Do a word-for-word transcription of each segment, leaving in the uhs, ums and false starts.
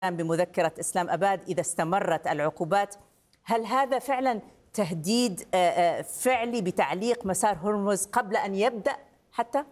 بمذكرة إسلام أباد إذا استمرت العقوبات. هل هذا فعلا تهديد فعلي بتعليق مسار هرمز قبل أن يبدأ حتى؟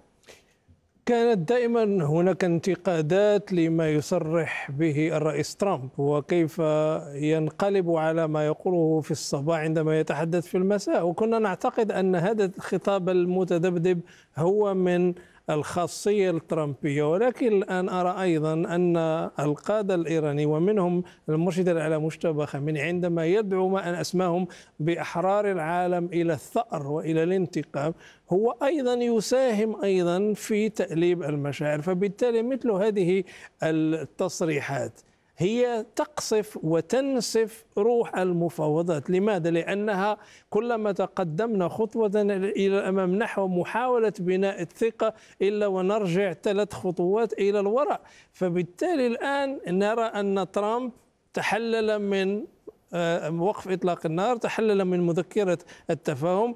كانت دائما هناك انتقادات لما يصرح به الرئيس ترامب وكيف ينقلب على ما يقوله في الصباح عندما يتحدث في المساء، وكنا نعتقد أن هذا الخطاب المتذبذب هو من الخاصية الترامبية، ولكن الآن أرى أيضا أن القادة الإيراني ومنهم المرشد الأعلى مجتبى خامنئي عندما يدعو ما أن أسماهم بأحرار العالم إلى الثأر وإلى الانتقام هو أيضا يساهم أيضا في تأليب المشاعر. فبالتالي مثل هذه التصريحات هي تقصف وتنسف روح المفاوضات. لماذا؟ لأنها كلما تقدمنا خطوة إلى الأمام نحو محاولة بناء الثقة إلا ونرجع ثلاث خطوات إلى الوراء. فبالتالي الآن نرى أن ترامب تحلل من وقف إطلاق النار، تحلل من مذكرة التفاهم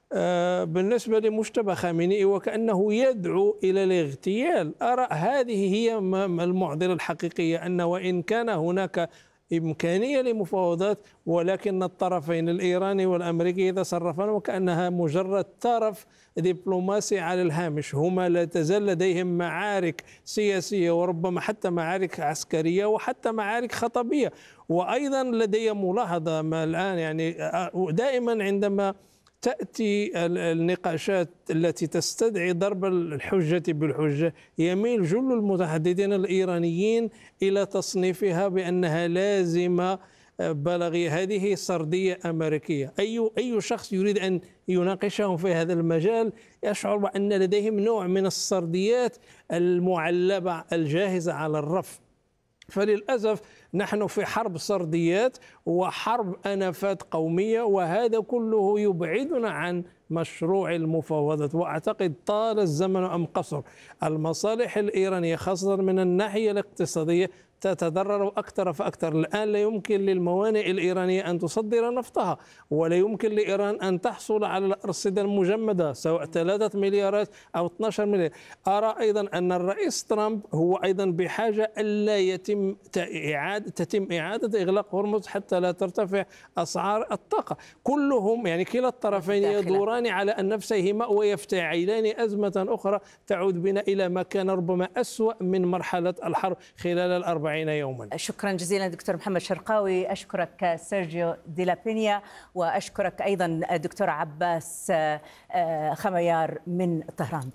بالنسبة لمجتبى خامنئي وكأنه يدعو إلى الاغتيال. أرى هذه هي المعضلة الحقيقية، أن وإن كان هناك إمكانية لمفاوضات ولكن الطرفين الإيراني والأمريكي يتصرفان وكأنها مجرد طرف دبلوماسي على الهامش. هما لا تزال لديهم معارك سياسية وربما حتى معارك عسكرية وحتى معارك خطبية. وأيضا لدي ملاحظة ما الآن، يعني دائما عندما تأتي النقاشات التي تستدعي ضرب الحجة بالحجة يميل جل المتحدثين الإيرانيين إلى تصنيفها بأنها لازمة بلغية. هذه سردية أمريكية. أي أي شخص يريد أن يناقشهم في هذا المجال يشعر بأن لديهم نوع من السرديات المعلبة الجاهزة على الرف. فللأسف نحن في حرب سرديات وحرب أنفات قومية، وهذا كله يبعدنا عن مشروع المفاوضات. وأعتقد طال الزمن أم قصر. المصالح الإيرانية خاصة من الناحية الاقتصادية تتضرر أكثر فأكثر. الآن لا يمكن للموانئ الإيرانية أن تصدر نفطها، ولا يمكن لإيران أن تحصل على الأرصدة المجمدة سواء ثلاثة مليارات أو اثني عشر مليار. أرى أيضا أن الرئيس ترامب هو أيضا بحاجة ألا يتم إعادة تتم إعادة إغلاق هرمز حتى لا ترتفع أسعار الطاقة. كلهم يعني كلا الطرفين يدوران على أن نفسهما ويفتعلان أزمة أخرى تعود بنا إلى ما كان ربما أسوأ من مرحلة الحرب خلال الأربعين يوما. شكرا جزيلا دكتور محمد شرقاوي، أشكرك سيرجيو دي لا بينيا، وأشكرك أيضا دكتور عباس خميار من طهران.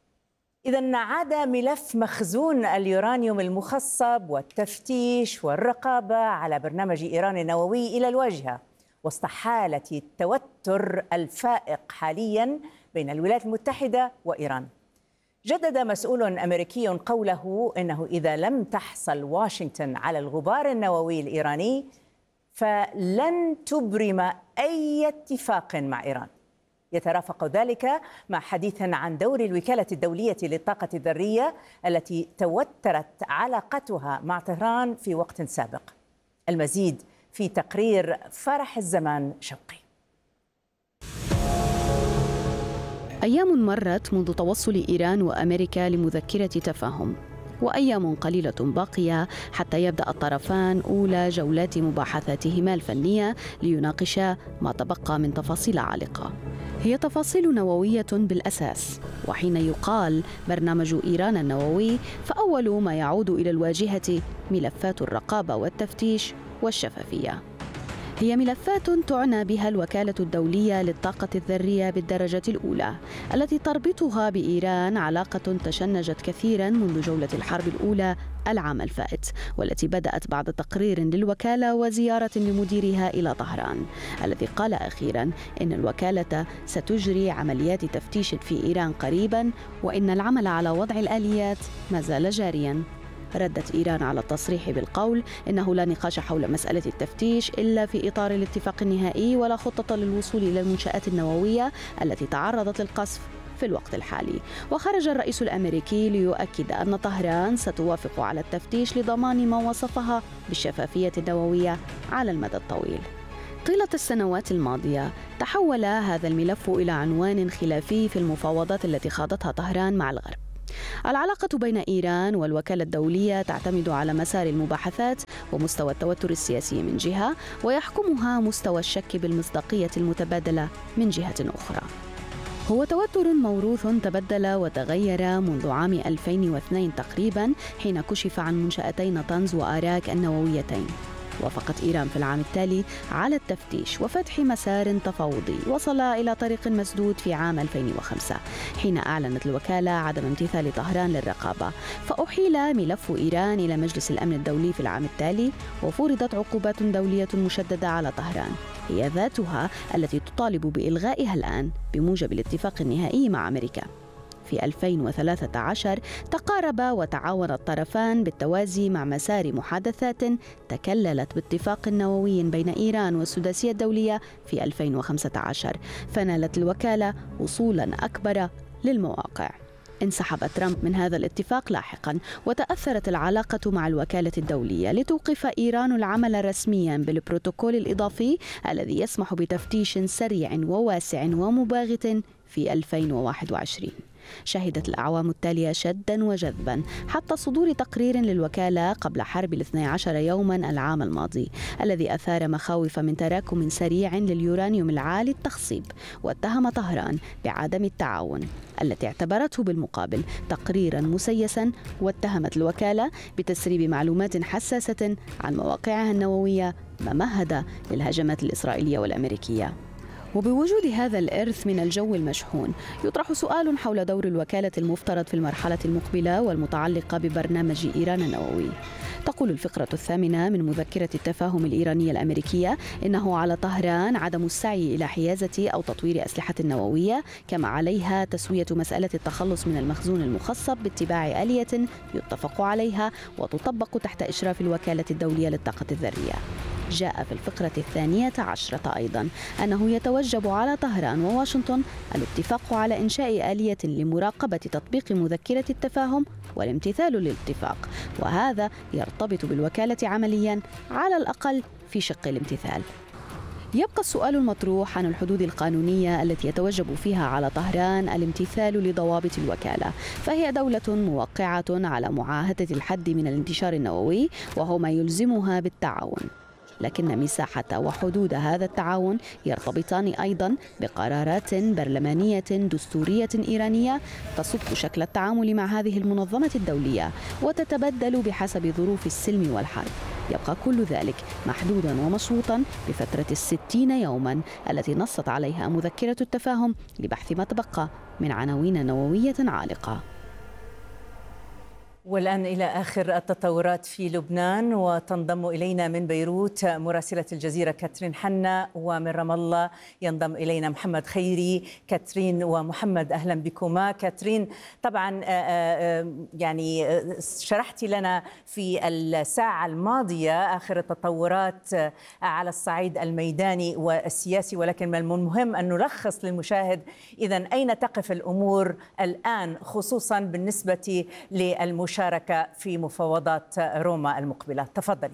إذن عاد ملف مخزون اليورانيوم المخصب والتفتيش والرقابة على برنامج إيران النووي إلى الواجهة وسط حالة التوتر الفائق حاليا بين الولايات المتحدة وإيران. جدد مسؤول أمريكي قوله إنه إذا لم تحصل واشنطن على الغبار النووي الإيراني فلن تبرم أي اتفاق مع إيران. يترافق ذلك مع حديث عن دور الوكالة الدولية للطاقة الذرية التي توترت علاقتها مع طهران في وقت سابق. المزيد في تقرير فرح الزمان شوقي. أيام مرت منذ توصل إيران وأمريكا لمذكرة تفاهم، وأيام قليلة باقية حتى يبدأ الطرفان أولى جولات مباحثاتهما الفنية ليناقشا ما تبقى من تفاصيل عالقة. هي تفاصيل نووية بالأساس، وحين يقال برنامج إيران النووي فأول ما يعود إلى الواجهة ملفات الرقابة والتفتيش والشفافية. هي ملفات تعنى بها الوكالة الدولية للطاقة الذرية بالدرجة الأولى، التي تربطها بإيران علاقة تشنجت كثيرا منذ جولة الحرب الأولى العام الفائت، والتي بدأت بعد تقرير للوكالة وزيارة لمديرها إلى طهران، الذي قال أخيرا إن الوكالة ستجري عمليات تفتيش في إيران قريبا، وإن العمل على وضع الآليات ما زال جاريا. ردت إيران على التصريح بالقول إنه لا نقاش حول مسألة التفتيش إلا في إطار الاتفاق النهائي، ولا خطة للوصول إلى المنشآت النووية التي تعرضت للقصف في الوقت الحالي. وخرج الرئيس الأمريكي ليؤكد أن طهران ستوافق على التفتيش لضمان ما وصفها بالشفافية النووية على المدى الطويل. طيلة السنوات الماضية تحول هذا الملف إلى عنوان خلافي في المفاوضات التي خاضتها طهران مع الغرب. العلاقة بين إيران والوكالة الدولية تعتمد على مسار المباحثات ومستوى التوتر السياسي من جهة، ويحكمها مستوى الشك بالمصداقية المتبادلة من جهة أخرى. هو توتر موروث تبدل وتغير منذ عام ألفين واثنين تقريباً، حين كشف عن منشأتي نطنز وآراك النوويتين. وافقت إيران في العام التالي على التفتيش وفتح مسار تفاوضي وصل إلى طريق مسدود في عام ألفين وخمسة، حين أعلنت الوكالة عدم امتثال طهران للرقابة، فأحيل ملف إيران إلى مجلس الأمن الدولي في العام التالي، وفرضت عقوبات دولية مشددة على طهران، هي ذاتها التي تطالب بإلغائها الآن بموجب الاتفاق النهائي مع أمريكا. في ألفين وثلاثة عشر تقارب وتعاون الطرفان بالتوازي مع مسار محادثات تكللت باتفاق نووي بين إيران والسداسية الدولية في ألفين وخمسة عشر، فنالت الوكالة وصولا أكبر للمواقع. انسحب ترامب من هذا الاتفاق لاحقا، وتأثرت العلاقة مع الوكالة الدولية لتوقف إيران العمل رسميا بالبروتوكول الإضافي الذي يسمح بتفتيش سريع وواسع ومباغت في ألفين وواحد وعشرين. شهدت الأعوام التالية شدا وجذبا حتى صدور تقرير للوكالة قبل حرب الاثني عشر يوما العام الماضي، الذي أثار مخاوف من تراكم سريع لليورانيوم العالي التخصيب، واتهم طهران بعدم التعاون، التي اعتبرته بالمقابل تقريرا مسيسا، واتهمت الوكالة بتسريب معلومات حساسة عن مواقعها النووية، ما مهد للهجمات الإسرائيلية والأمريكية. وبوجود هذا الإرث من الجو المشحون، يطرح سؤال حول دور الوكالة المفترض في المرحلة المقبلة والمتعلقة ببرنامج إيران النووي. تقول الفقرة الثامنة من مذكرة التفاهم الإيرانية الأمريكية إنه على طهران عدم السعي إلى حيازة أو تطوير أسلحة نووية، كما عليها تسوية مسألة التخلص من المخزون المخصب باتباع آلية يتفق عليها وتطبق تحت إشراف الوكالة الدولية للطاقة الذرية. جاء في الفقرة الثانية عشرة أيضا أنه يتوجب على طهران وواشنطن الاتفاق على إنشاء آلية لمراقبة تطبيق مذكرة التفاهم والامتثال للاتفاق، وهذا يرتبط بالوكالة عمليا على الأقل في شق الامتثال. يبقى السؤال المطروح عن الحدود القانونية التي يتوجب فيها على طهران الامتثال لضوابط الوكالة، فهي دولة موقعة على معاهدة الحد من الانتشار النووي، وهو ما يلزمها بالتعاون، لكن مساحة وحدود هذا التعاون يرتبطان أيضا بقرارات برلمانية دستورية إيرانية تصف شكل التعامل مع هذه المنظمة الدولية وتتبدل بحسب ظروف السلم والحرب. يبقى كل ذلك محدودا ومشروطا بفترة الستين يوما التي نصت عليها مذكرة التفاهم لبحث ما تبقى من عناوين نووية عالقة. والآن إلى آخر التطورات في لبنان، وتنضم إلينا من بيروت مراسلة الجزيرة كاترين حنا، ومن رام الله ينضم إلينا محمد خيري. كاترين ومحمد أهلا بكما. كاترين، طبعا يعني شرحتي لنا في الساعة الماضية آخر التطورات على الصعيد الميداني والسياسي، ولكن من المهم أن نلخص للمشاهد إذن أين تقف الأمور الآن، خصوصا بالنسبة للمشاهد شارك في مفاوضات روما المقبلة. تفضلي.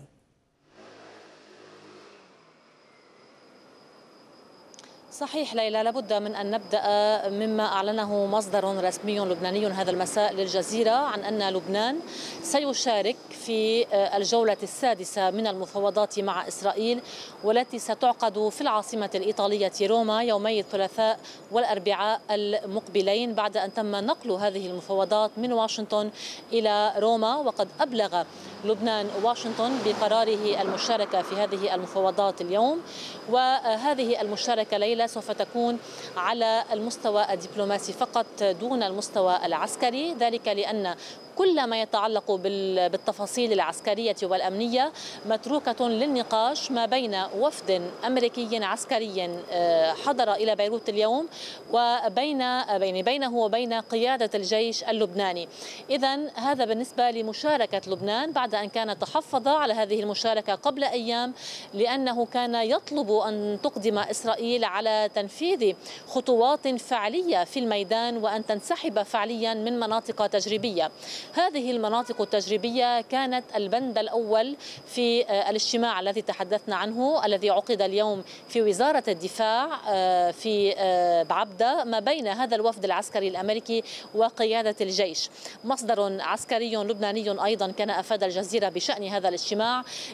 صحيح ليلى، لابد من أن نبدأ مما أعلنه مصدر رسمي لبناني هذا المساء للجزيرة عن أن لبنان سيشارك في الجولة السادسة من المفاوضات مع إسرائيل، والتي ستعقد في العاصمة الإيطالية روما يومي الثلاثاء والأربعاء المقبلين، بعد أن تم نقل هذه المفاوضات من واشنطن إلى روما. وقد أبلغ لبنان واشنطن بقراره المشاركة في هذه المفاوضات اليوم، وهذه المشاركة ليلى سوف تكون على المستوى الدبلوماسي فقط دون المستوى العسكري، ذلك لأن كل ما يتعلق بالتفاصيل العسكرية والأمنية متروكة للنقاش ما بين وفد أمريكي عسكري حضر إلى بيروت اليوم وبين بينه وبين قيادة الجيش اللبناني. إذن هذا بالنسبة لمشاركة لبنان، بعد أن كان تحفظ على هذه المشاركة قبل أيام لأنه كان يطلب أن تقدم إسرائيل على تنفيذ خطوات فعلية في الميدان وأن تنسحب فعليا من مناطق تجريبية. هذه المناطق التجريبية كانت البند الأول في الاجتماع الذي تحدثنا عنه الذي عقد اليوم في وزارة الدفاع في بعبدة ما بين هذا الوفد العسكري الأمريكي وقيادة الجيش. مصدر عسكري لبناني أيضا كان أفاد الجزيرة بشأن هذا الاجتماع